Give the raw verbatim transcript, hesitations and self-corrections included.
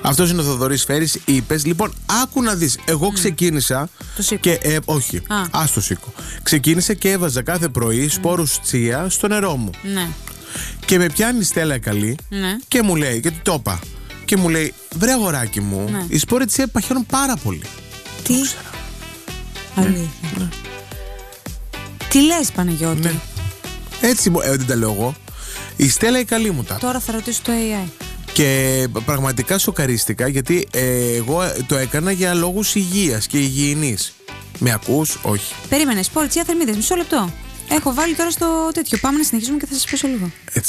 Αυτός είναι ο Θοδωρής Φέρης, είπες. Λοιπόν, άκου να δεις. Εγώ ξεκίνησα. Το σήκω. Και, ε, όχι, Α. ας το σήκω. Ξεκίνησα και έβαζα κάθε πρωί σπόρους τσία στο νερό μου. Ναι. Και με πιάνει η Στέλλα καλή Ναι. και μου λέει, γιατί το είπα, και μου λέει, βρε αγοράκι μου, Ναι. οι σπόροι τσία παχαίνουν πάρα πολύ. Τι. Αλήθεια. Ναι. Τι λες, Παναγιώτη? Ναι. Έτσι, μου- ε, δεν τα λέω εγώ. Η Στέλλα η καλή μου τα. Τώρα θα ρωτήσω το έι άι. Και πραγματικά σοκαρίστηκα, γιατί ε, εγώ το έκανα για λόγους υγείας και υγιεινής. Με ακούς? Όχι. Περίμενε, σπορ, τσία, θερμίδες. Μισό λεπτό. Έχω βάλει τώρα στο τέτοιο. Πάμε να συνεχίσουμε και θα σας πω σε λίγο. Έτσι.